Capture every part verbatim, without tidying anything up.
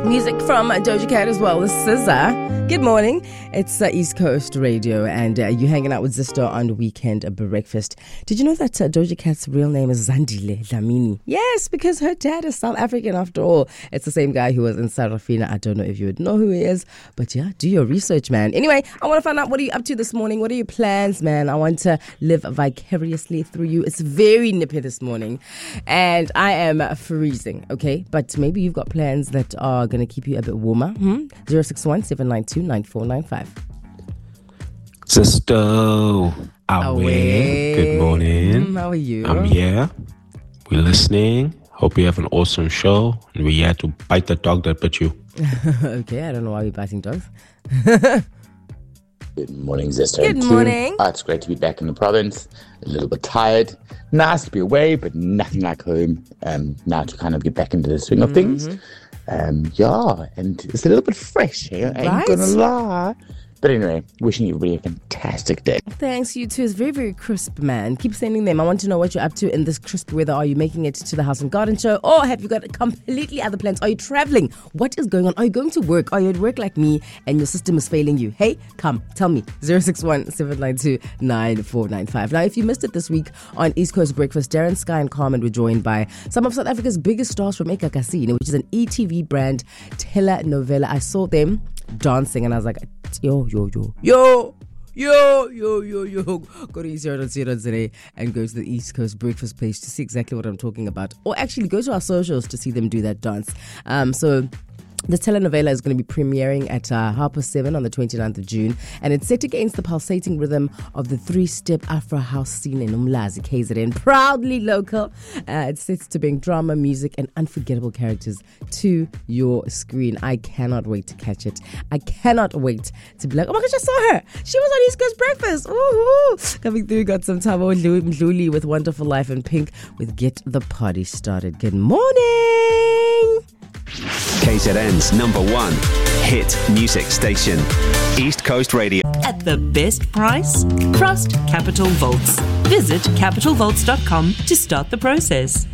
Music from Doja Cat as well. This is uh, good morning. It's uh, East Coast Radio, and uh, you're hanging out with Zisto on Weekend Breakfast. Did you know that uh, Doja Cat's real name is Zandile Dlamini? Yes, because her dad is South African after all. It's the same guy who was in Sarafina. I don't know if you would know who he is, but yeah, do your research, man. Anyway, I want to find out, what are you up to this morning? What are your plans, man? I want to live vicariously through you. It's very nippy this morning, and I am freezing, okay? But maybe you've got plans that are going to keep you a bit warmer. Hmm? zero six one, seven nine two, nine four nine five. Sisto, away. Good morning. Mm, how are you? I'm here. We're listening. Hope you have an awesome show. And we're here to bite the dog that bit you. Okay, I don't know why we're biting dogs. Good morning, Zisto. Good morning. Oh, it's great to be back in the province. A little bit tired. Nice to be away, but nothing like home. Um, now to kind of get back into the swing of Mm-hmm. things. Um, yeah, and it's a little bit fresh here. I ain't Right? gonna lie. But anyway, wishing everybody a fantastic day. Thanks, you too. It's very, very crisp, man. Keep sending them. I want to know what you're up to in this crisp weather. Are you making it to the House and Garden show? Or have you got completely other plans? Are you traveling? What is going on? Are you going to work? Are you at work like me and your system is failing you? Hey, come, tell me. zero six one, seven nine two, nine four nine five. Now, if you missed it this week on East Coast Breakfast, Darren, Sky and Carmen were joined by some of South Africa's biggest stars from eKasi, which is an E T V brand telenovela. I saw them dancing and I was like, yo, yo, yo, yo, yo, yo, yo, yo. Go to east dot co dot za and go to the East Coast Breakfast page to see exactly what I'm talking about. Or actually go to our socials to see them do that dance. Um, so... The telenovela is going to be premiering at uh, half past seven on the twenty-ninth of June, and it's set against the pulsating rhythm of the three-step Afro house scene in Umlazi, K Z N. Proudly local. Uh, it's set to bring drama, music, and unforgettable characters to your screen. I cannot wait to catch it. I cannot wait to be like, oh my gosh, I saw her. She was on East Coast Breakfast. Ooh, coming through, got some Thabo Mdluli with Wonderful Life, and Pink with Get the Party Started. Good morning. K Z N's number one hit music station, East Coast Radio. At the best price, trust Capital Vaults. Visit capital vaults dot com to start the process.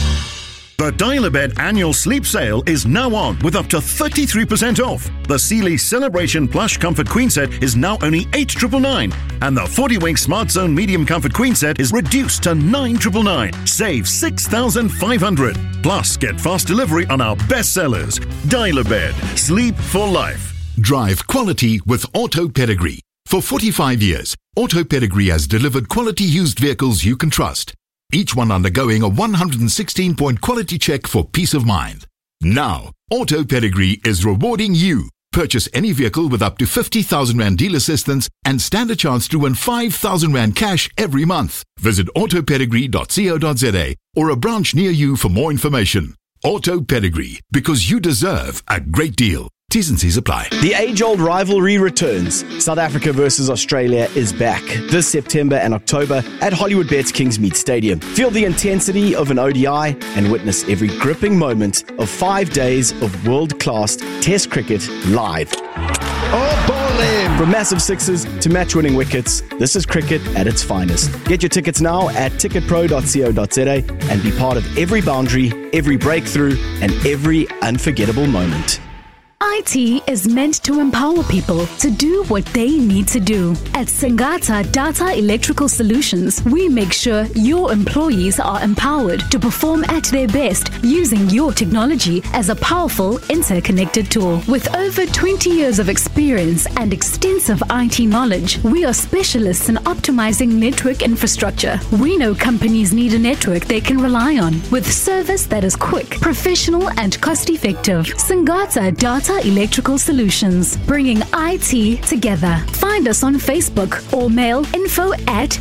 The Dial-A-Bed annual sleep sale is now on with up to thirty-three percent off. The Sealy Celebration Plush Comfort Queen Set is now only eight thousand nine hundred ninety-nine, and the forty wink Smart Zone Medium Comfort Queen Set is reduced to nine thousand nine hundred ninety-nine. Save six thousand five hundred dollars. Plus, get fast delivery on our best sellers. Dial-A-Bed. Sleep for life. Drive quality with Auto Pedigree. For forty-five years, Auto Pedigree has delivered quality used vehicles you can trust. Each one undergoing a one hundred sixteen point quality check for peace of mind. Now, Auto Pedigree is rewarding you. Purchase any vehicle with up to fifty thousand rand deal assistance and stand a chance to win five thousand rand cash every month. Visit auto pedigree dot co dot za or a branch near you for more information. Auto Pedigree, because you deserve a great deal. T's and C's apply. The age-old rivalry returns. South Africa versus Australia is back this September and October at Hollywoodbets Kingsmead Stadium. Feel the intensity of an O D I and witness every gripping moment of five days of world-class Test cricket live. Oh, ball in! From massive sixes to match-winning wickets, this is cricket at its finest. Get your tickets now at ticket pro dot co dot za and be part of every boundary, every breakthrough, and every unforgettable moment. I T is meant to empower people to do what they need to do. At Singata Data Electrical Solutions, we make sure your employees are empowered to perform at their best using your technology as a powerful interconnected tool. With over twenty years of experience and extensive I T knowledge, we are specialists in optimizing network infrastructure. We know companies need a network they can rely on with service that is quick, professional, and cost-effective. Singata Data Electrical Solutions, bringing I T together. Find us on Facebook or mail info at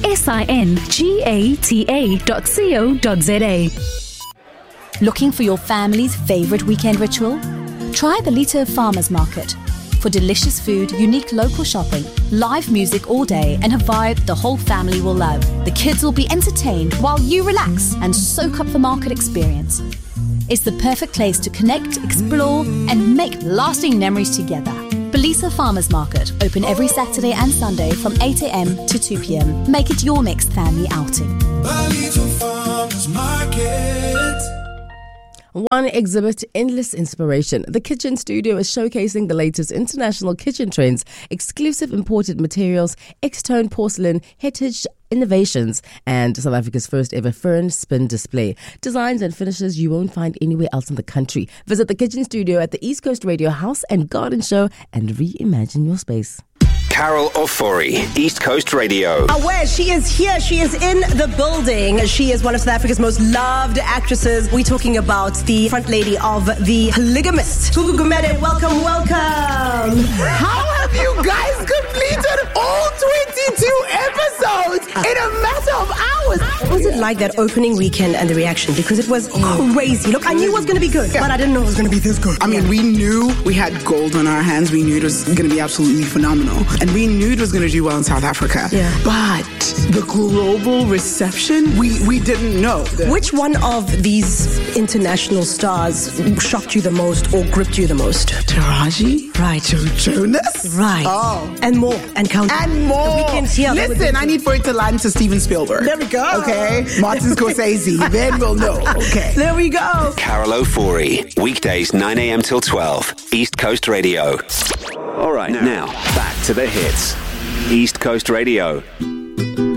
singata dot co dot za. Looking for your family's favorite weekend ritual? Try the Lito Farmers Market. For delicious food, unique local shopping, live music all day, and a vibe the whole family will love. The kids will be entertained while you relax and soak up the market experience. It's the perfect place to connect, explore, and make lasting memories together. Belisa Farmers Market, open every Saturday and Sunday from eight a.m. to two p.m. Make it your next family outing. Belisa Farmers Market. One exhibit, Endless Inspiration. The Kitchen Studio is showcasing the latest international kitchen trends, exclusive imported materials, X-tone porcelain, heritage innovations, and South Africa's first ever fern spin display. Designs and finishes you won't find anywhere else in the country. Visit the Kitchen Studio at the East Coast Radio House and Garden Show and reimagine your space. Carol Ofori, East Coast Radio. Aware, she is here. She is in the building. She is one of South Africa's most loved actresses. We're talking about the front lady of The Polygamist. Gugu Gumede, welcome, welcome. How have you guys completed all twenty-two episodes in a matter of hours? What was it like that opening weekend and the reaction? Because it was crazy. Look, I knew it was going to be good, yeah. but I didn't know it was going to be this good. I mean, we knew we had gold on our hands. We knew it was going to be absolutely phenomenal. And we knew it was going to do well in South Africa. Yeah. But the global reception, we, we didn't know. Which one of these international stars shocked you the most or gripped you the most? Taraji? Right. Joe Jonas? Right. Oh. And more. And count. And more. The weekend's here. Listen, I need for it to land to Steven Spielberg. There we go. Okay. Martin Scorsese. Then we'll know. Okay. There we go. Carol Ofori, weekdays nine a.m. till twelve, East Coast Radio. All right, now, now back to the hits. East Coast Radio.